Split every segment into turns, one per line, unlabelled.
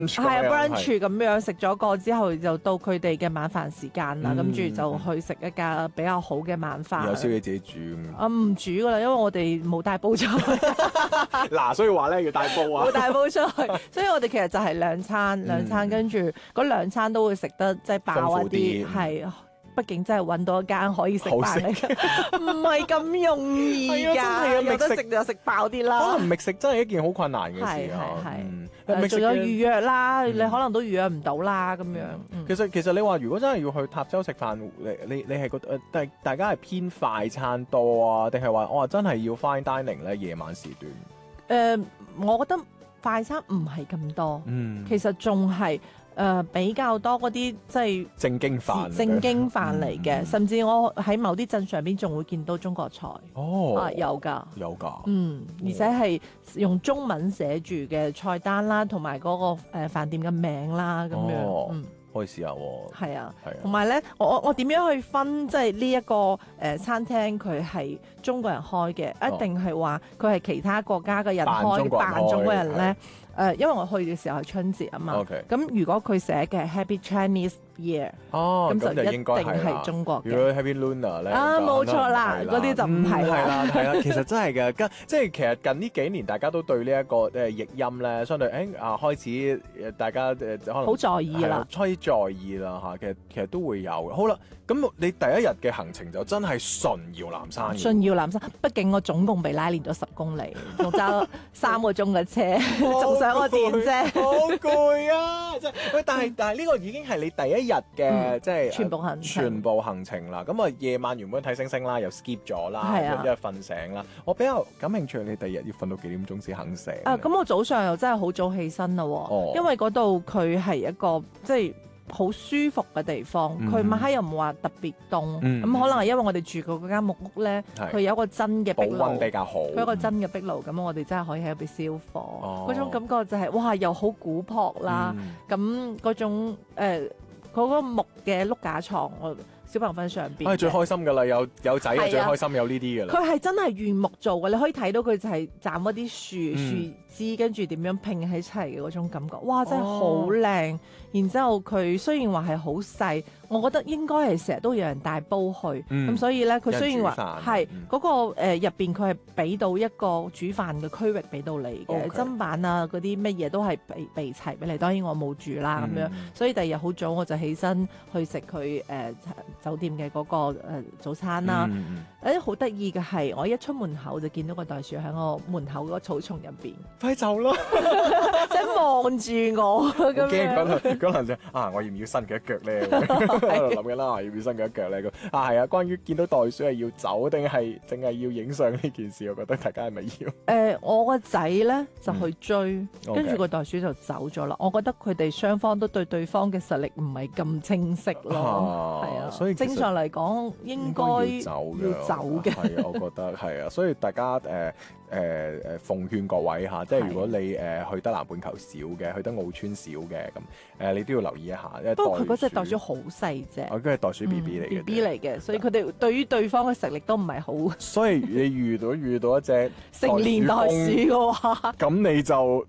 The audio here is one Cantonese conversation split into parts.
係啊 brunch 咁樣食咗個之後，就到佢哋嘅晚飯時間啦，跟住就去食一間比較好嘅晚飯。
有宵夜自己煮咁。
啊唔煮噶啦，因為我哋冇帶煲出去，
嗱，所以話咧要帶煲啊
冇。帶煲出去，所以我哋其實就係兩餐，跟住嗰兩餐都會食得即係飽一
豐富啲
啲，係。畢竟真係揾到一間可以食飯嘅，唔係咁容易㗎。
係啊真係啊
有得
覓食
食就食飽啲啦。
可能覓食真係一件好困難嘅
係
事啊。
係仲有預約啦，你可能都預約唔到啦咁樣。
其實你話如果真係要去塔州食飯，你係覺得大家係偏快餐多啊，定係話我話真係要 fine dining 咧夜晚時段？
我覺得快餐唔係咁多，
嗯，
其實仲係。比較多嗰啲即係
正經飯
嚟嘅，甚至我喺某啲鎮上邊仲會見到中國菜。
哦，
有㗎，
有㗎，
而且係用中文寫住嘅菜單啦，同埋嗰個飯店嘅名啦，咁樣，
可以試下喎。
係啊，同埋咧，我點樣去分即係呢一個餐廳佢係中國人開嘅，一定係話佢係其他國家嘅人開扮中國人咧？因為我去嘅時候係春節啊嘛，咁如果佢寫嘅 Happy Chinese Year，咁就一定係中國嘅。
如果 Happy Lunar 咧，
冇錯啦，嗰啲就唔係
啦。係啦，其實真係嘅，即係其實近呢幾年大家都對呢一個譯音咧，相對開始大家可能
好在意啦，
開始在意啦嚇。其實都會有嘅。好啦，咁你第一日嘅行程就真係純搖南山。
純搖南山，畢竟我總共被拉練咗10公里，仲揸3個鐘嘅車，仲上個電啫，
好攰啊！即係喂，但係呢個已經係你第一日嘅即係全部行程啦。咁啊，夜晚原本睇星星啦，又 skip 咗啦，一日瞓醒啦。我比較感興趣，你第二日要瞓到幾點鐘先肯醒？
咁我早上又真係好早起身啦，因為嗰度佢係一個即係好舒服嘅地方，佢晚黑又唔話特別凍，咁可能係因為我哋住嗰間木屋咧，佢有一個真嘅壁爐，
保溫比較好，
佢有一個真嘅壁爐，咁我哋真係可以喺入邊燒火，嗰種感覺就係哇，又好古樸啦，咁嗰種嗰個木嘅碌架床，我小朋友瞓上邊，
最開心噶啦，有仔最開心有呢啲噶啦。
佢係真係原木做嘅，你可以睇到佢就係斬嗰啲樹枝，跟住點樣拼喺一齊嘅嗰種感覺，哇！真係好靚。然之後佢雖然話係好細，我覺得應該係成日都有人帶煲去，咁所以咧佢雖然話係嗰個入邊佢係俾到一個煮飯嘅區域俾到你嘅，砧板啊嗰啲乜嘢都係備齊俾你。當然我冇煮啦咁樣，所以第二日好早我就起身去食佢酒店嘅嗰個早餐啦。好得意嘅係，我一出門口就見到個袋鼠喺我門口嗰個草叢入邊，
快走啦！
即係望住我咁樣。
可能就我要唔要伸佢一腳咧？喺度諗緊啦，要唔要伸佢一腳咧？係啊，關於見到袋鼠係要走定係淨係要影相呢件事，我覺得大家係咪要？
我個仔咧就去追，跟住個袋鼠就走咗啦。我覺得佢哋雙方都對對方嘅實力唔係咁清晰咯，係啊，
所以
正常嚟講應該要走嘅。
係啊，我覺得係啊，所以大家奉勸各位嚇，即係如果你去得南半球少嘅，去得澳村少嘅咁你都要留意一下。
不過佢嗰隻袋鼠好細隻，
佢係袋鼠 B B 嚟嘅
，BB 嚟嘅，所以佢哋對於對方嘅實力都唔係好。
所以你遇到一隻
成年袋鼠嘅話，
咁你就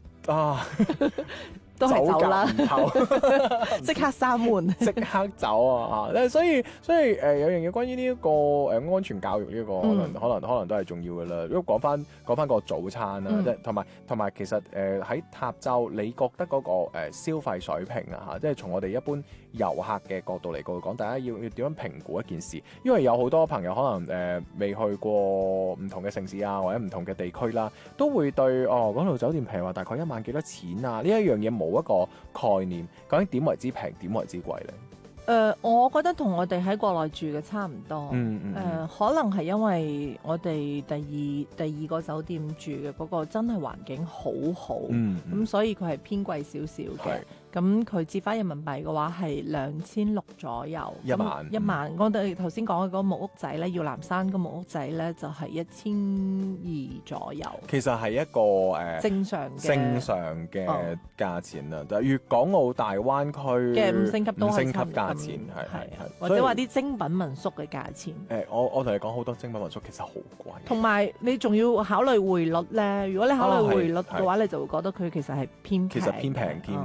都係走啦，即刻閂門，
即刻走啊！所以有樣嘢關於呢一個安全教育呢個可能都係重要嘅啦。如果講翻個早餐啦，即係同埋其實喺塔州，你覺得嗰個消費水平啊嚇，即係從我哋一般遊客嘅角度嚟講，大家要點樣評估一件事？因為有好多朋友可能未去過唔同嘅城市啊，或者唔同嘅地區啦，都會對嗰度酒店平話大概1萬幾多錢啊？呢一樣嘢冇一個概念，究竟點為之平，點為之貴咧？
我覺得同我哋喺國內住嘅差唔多。可能係因為我哋第二個酒店住嘅嗰個真係環境好好，咁所以佢係偏貴少少嘅。 咁佢折翻人民幣嘅話係2600左右，
一晚
一晚。我哋頭先講嘅嗰個木屋仔咧，耀南山個木屋仔咧就係1200左右。
其實係一個
正常
嘅價錢啦，但係粵港澳大灣區
嘅5星級都係
5星級
差唔多
價錢係，
或者話啲精品民宿嘅價錢。
我同你講好多精品民宿其實好貴，
同埋你仲要考慮匯率咧。如果你考慮匯率嘅話，你就會覺得佢其實係偏平。
其實偏平添